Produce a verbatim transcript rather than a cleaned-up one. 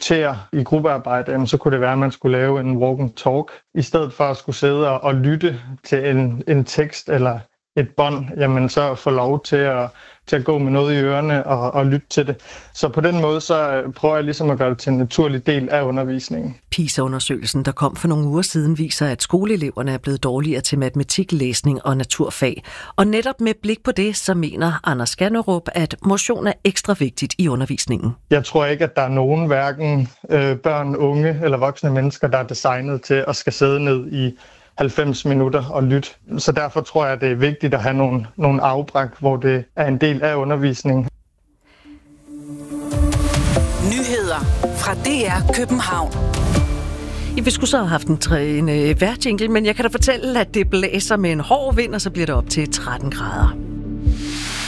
diskutere i gruppearbejde, jamen, så kunne det være, at man skulle lave en walk and talk, i stedet for at skulle sidde og, og lytte til en, en tekst eller et bånd, jamen så få lov til at, til at gå med noget i ørerne og, og lytte til det. Så på den måde, så prøver jeg ligesom at gøre det til en naturlig del af undervisningen. PISA-undersøgelsen, der kom for nogle uger siden, viser, at skoleeleverne er blevet dårligere til matematik, læsning og naturfag. Og netop med blik på det, så mener Anders Skanderup, at motion er ekstra vigtigt i undervisningen. Jeg tror ikke, at der er nogen, hverken øh, børn, unge eller voksne mennesker, der er designet til at skal sidde ned i halvfems minutter og lytte. Så derfor tror jeg, det er vigtigt at have nogle, nogle afbræk, hvor det er en del af undervisningen. Nyheder fra D R København. Ja, vi skulle så have haft en, en øh, vejrjingle, men jeg kan da fortælle, at det blæser med en hård vind, og så bliver det op til tretten grader.